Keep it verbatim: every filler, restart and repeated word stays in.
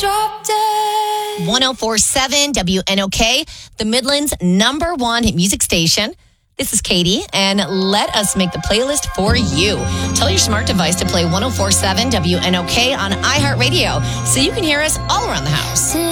drop dead. ten forty-seven W N O K, the Midland's number one music station. This is Katie, and let us make the playlist for you. Tell your smart device to play ten forty-seven W N O K on iHeartRadio so you can hear us all around the house.